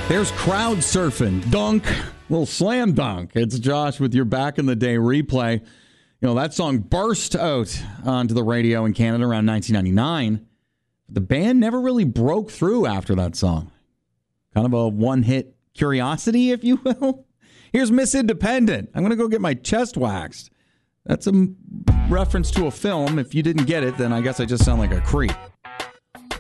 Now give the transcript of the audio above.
There's crowd surfing. Dunk. Little slam dunk. It's Josh with your back in the day replay. You know, that song burst out onto the radio in Canada around 1999. The band never really broke through after that song. Kind of a one-hit curiosity, if you will. Here's Miss Independent. I'm going to go get my chest waxed. That's a reference to a film. If you didn't get it, then I guess I just sound like a creep.